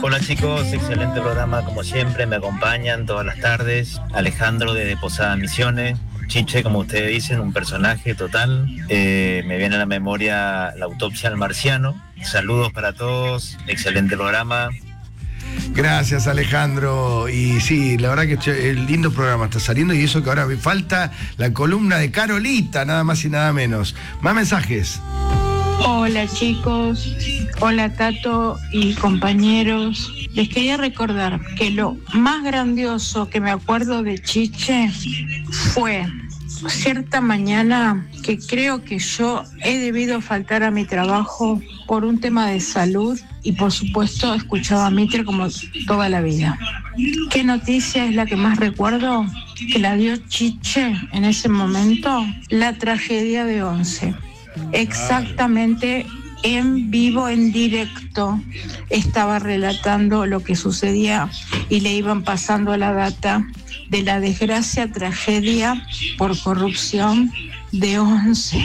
Hola chicos, excelente programa como siempre, me acompañan todas las tardes. Alejandro desde Posada Misiones. Chiche, como ustedes dicen, un personaje total. Me viene a la memoria La autopsia al marciano. Saludos para todos, excelente programa. Gracias, Alejandro. Y sí, la verdad que el lindo programa está saliendo, y eso que ahora me falta la columna de Carolita, nada más y nada menos. Más mensajes. Hola chicos, hola Tato y compañeros. Les quería recordar que lo más grandioso que me acuerdo de Chiche fue cierta mañana que creo que yo he debido faltar a mi trabajo por un tema de salud, y por supuesto escuchaba a Mitre como toda la vida. ¿Qué noticia es la que más recuerdo? Que la dio Chiche en ese momento, la tragedia de Once. Exactamente, en vivo, en directo, estaba relatando lo que sucedía y le iban pasando la data de la desgracia, tragedia por corrupción de Once.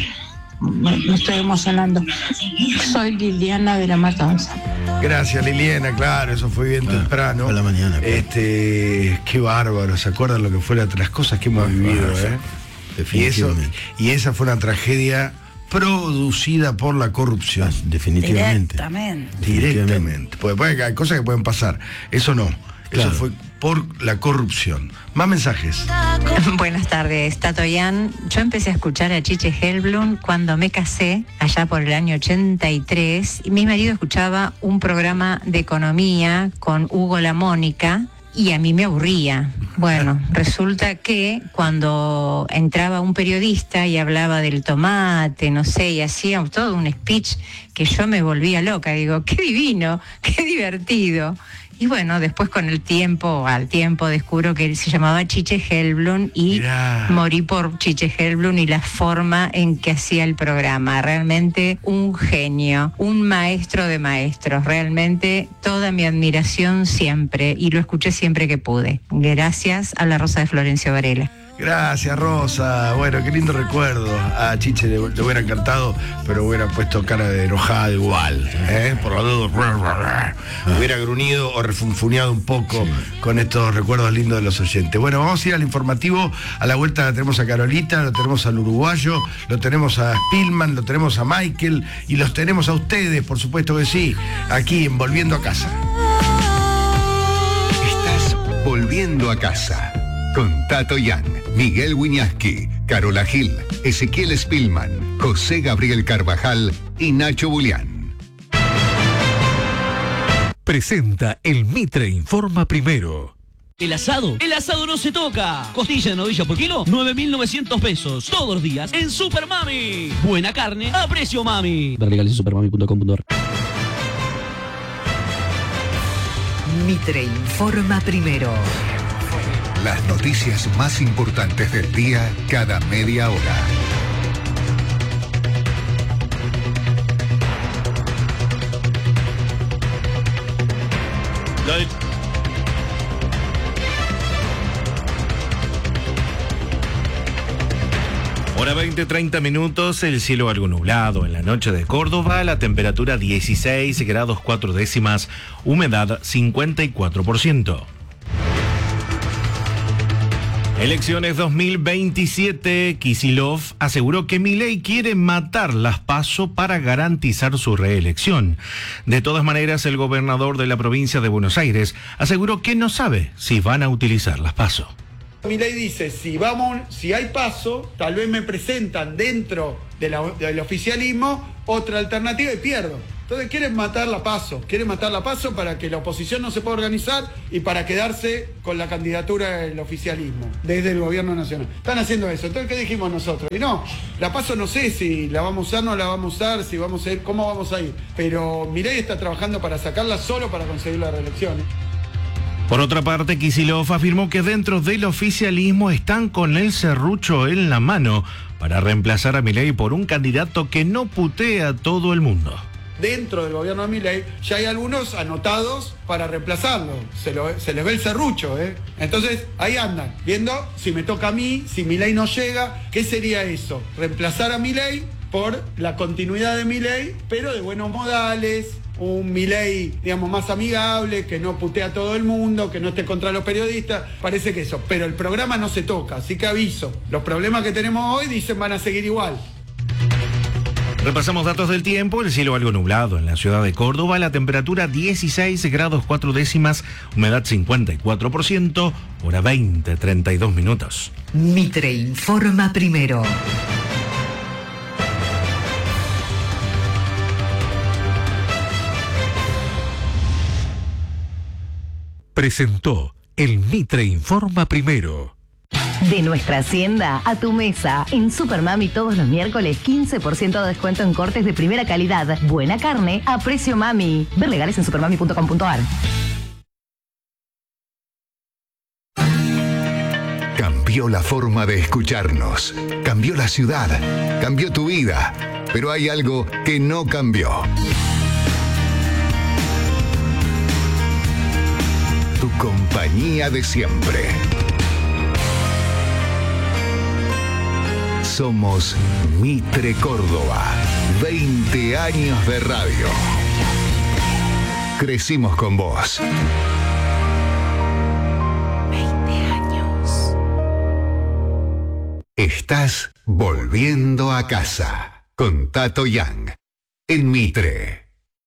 Me estoy emocionando. Soy Liliana de La Matanza. Gracias, Liliana, claro, eso fue bien temprano. A la mañana. Qué bárbaro, ¿se acuerdan lo que fue las cosas que hemos vivido? Definitivamente. Y esa fue una tragedia producida por la corrupción. Definitivamente. Directamente. Porque hay cosas que pueden pasar. Eso no. Claro. Eso fue por la corrupción. Más mensajes. Buenas tardes, Tato Yan. Yo empecé a escuchar a Chiche Helblum cuando me casé, allá por el año 83, y mi marido escuchaba un programa de economía con Hugo La Mónica, y a mí me aburría. Bueno, resulta que cuando entraba un periodista y hablaba del tomate, no sé, y hacía todo un speech que yo me volvía loca. Digo, qué divino, qué divertido. Y bueno, después con el tiempo, al tiempo descubro que él se llamaba Chiche Helblum, y Mirá. morí por Chiche Helblum y la forma en que hacía el programa. Realmente un genio, un maestro de maestros. Realmente toda mi admiración siempre, y lo escuché siempre que pude. Gracias a la Rosa de Florencio Varela. Gracias, Rosa. Bueno, qué lindo recuerdo. A Chiche le hubiera encantado, pero hubiera puesto cara de enojada igual. Por la duda, hubiera gruñido o refunfuñado un poco con estos recuerdos lindos de los oyentes. Bueno, vamos a ir al informativo. A la vuelta la tenemos a Carolita, lo tenemos al uruguayo, lo tenemos a Spillman, lo tenemos a Michael, y los tenemos a ustedes, por supuesto que sí, aquí en Volviendo a Casa. Estás volviendo a casa. Con Tato Yan, Miguel Wiñaski, Carola Gil, Ezequiel Spillman, José Gabriel Carvajal y Nacho Bulián. Presenta el Mitre Informa Primero. El asado no se toca. Costilla de novilla por kilo, 9.900 pesos. Todos los días en Super Mami. Buena carne a precio mami. Ver legales en supermami.com.ar. Mitre Informa Primero. Las noticias más importantes del día cada media hora. Hora 20:30 minutos, el cielo algo nublado en la noche de Córdoba, la temperatura 16 grados 4 décimas, humedad 54%. Elecciones 2027, Kicillof aseguró que Milei quiere matar las PASO para garantizar su reelección. De todas maneras, el gobernador de la provincia de Buenos Aires aseguró que no sabe si van a utilizar las PASO. Milei dice, si hay PASO, tal vez me presentan dentro del oficialismo otra alternativa y pierdo. Entonces quieren matar la PASO para que la oposición no se pueda organizar y para quedarse con la candidatura del oficialismo desde el gobierno nacional. Están haciendo eso. Entonces, ¿qué dijimos nosotros? Y no, la PASO no sé si la vamos a usar, no la vamos a usar, si vamos a ir, cómo vamos a ir. Pero Milei está trabajando para sacarla solo para conseguir la reelección. Por otra parte, Kicillof afirmó que dentro del oficialismo están con el serrucho en la mano para reemplazar a Milei por un candidato que no putea a todo el mundo. Dentro del gobierno de Milei ya hay algunos anotados para reemplazarlo. Se les ve el serrucho, ¿eh? Entonces ahí andan, viendo si me toca a mí, si Milei no llega, ¿qué sería eso? Reemplazar a Milei por la continuidad de Milei, pero de buenos modales, un Milei, digamos, más amigable, que no putea a todo el mundo, que no esté contra los periodistas, parece que eso. Pero el programa no se toca, así que aviso. Los problemas que tenemos hoy, dicen, van a seguir igual. Repasamos datos del tiempo. El cielo algo nublado en la ciudad de Córdoba. La temperatura 16 grados 4 décimas. Humedad 54%. Hora 20:32 minutos. Mitre informa primero. Presentó el Mitre Informa Primero. De nuestra hacienda a tu mesa. En Supermami todos los miércoles 15% de descuento en cortes de primera calidad. Buena carne a precio mami. Ver legales en supermami.com.ar. Cambió la forma de escucharnos. Cambió la ciudad. Cambió tu vida. Pero hay algo que no cambió. Tu compañía de siempre. Somos Mitre Córdoba. 20 años de radio. Crecimos con vos. 20 años. Estás volviendo a casa con Tato Yang en Mitre.